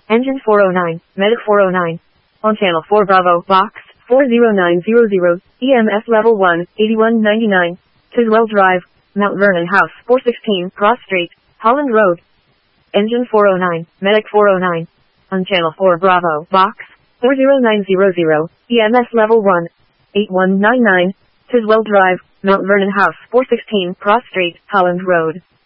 Engine 409, Medic 409. On channel 4 Bravo, box 40900, EMS level 1, 8199. Tiswell Drive, Mount Vernon House, 416, Cross Street, Holland Road. Engine 409, Medic 409. On channel 4 Bravo, box 40900, EMS level 1, 8199. Tiswell Drive, Mount Vernon House, 416, Cross Street, Holland Road.